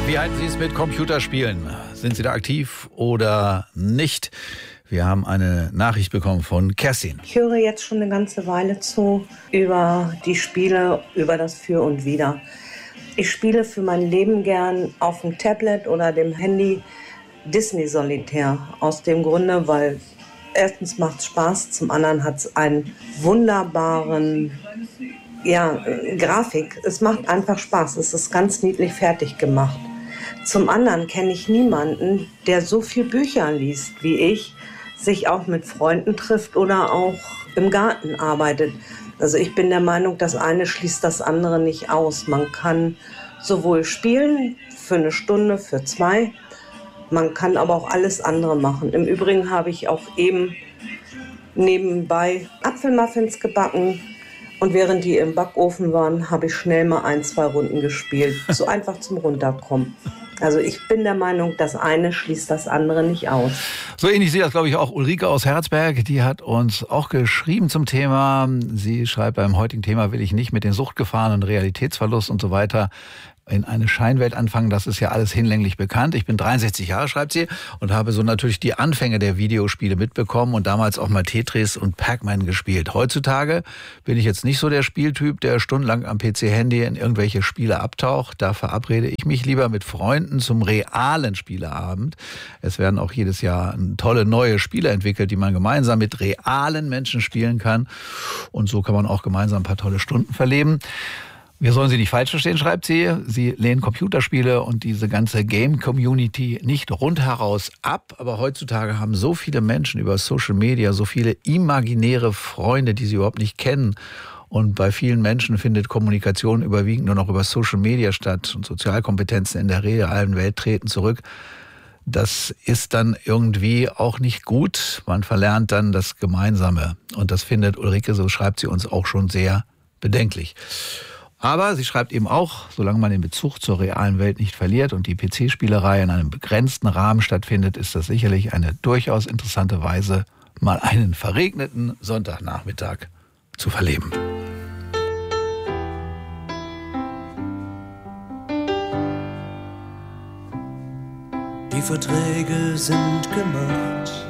Wie halten Sie es mit Computerspielen? Sind Sie da aktiv oder nicht? Wir haben eine Nachricht bekommen von Kerstin. Ich höre jetzt schon eine ganze Weile zu über die Spiele, über das Für und Wider. Ich spiele für mein Leben gern auf dem Tablet oder dem Handy Disney Solitär. Aus dem Grunde, weil erstens macht es Spaß, zum anderen hat es einen wunderbaren Grafik. Es macht einfach Spaß. Es ist ganz niedlich fertig gemacht. Zum anderen kenne ich niemanden, der so viel Bücher liest wie ich, sich auch mit Freunden trifft oder auch im Garten arbeitet. Also ich bin der Meinung, das eine schließt das andere nicht aus. Man kann sowohl spielen für eine Stunde, für 2, man kann aber auch alles andere machen. Im Übrigen habe ich auch eben nebenbei Apfelmuffins gebacken. Und während die im Backofen waren, habe ich schnell mal 1, 2 Runden gespielt. So einfach zum Runterkommen. Also ich bin der Meinung, das eine schließt das andere nicht aus. So ähnlich sieht das, glaube ich, auch Ulrike aus Herzberg. Die hat uns auch geschrieben zum Thema. Sie schreibt, beim heutigen Thema will ich nicht mit den Suchtgefahren und Realitätsverlust und so weiter in eine Scheinwelt anfangen. Das ist ja alles hinlänglich bekannt. Ich bin 63 Jahre, schreibt sie, und habe so natürlich die Anfänge der Videospiele mitbekommen und damals auch mal Tetris und Pac-Man gespielt. Heutzutage bin ich jetzt nicht so der Spieltyp, der stundenlang am PC-Handy in irgendwelche Spiele abtaucht. Da verabrede ich mich lieber mit Freunden zum realen Spieleabend. Es werden auch jedes Jahr tolle neue Spiele entwickelt, die man gemeinsam mit realen Menschen spielen kann. Und so kann man auch gemeinsam ein paar tolle Stunden verleben. Wir sollen Sie nicht falsch verstehen, schreibt sie. Sie lehnen Computerspiele und diese ganze Game-Community nicht rundheraus ab. Aber heutzutage haben so viele Menschen über Social Media so viele imaginäre Freunde, die sie überhaupt nicht kennen. Und bei vielen Menschen findet Kommunikation überwiegend nur noch über Social Media statt. Und Sozialkompetenzen in der realen Welt treten zurück. Das ist dann irgendwie auch nicht gut. Man verlernt dann das Gemeinsame. Und das findet Ulrike, so schreibt sie uns, auch schon sehr bedenklich. Aber sie schreibt eben auch, solange man den Bezug zur realen Welt nicht verliert und die PC-Spielerei in einem begrenzten Rahmen stattfindet, ist das sicherlich eine durchaus interessante Weise, mal einen verregneten Sonntagnachmittag zu verleben. Die Verträge sind gemacht,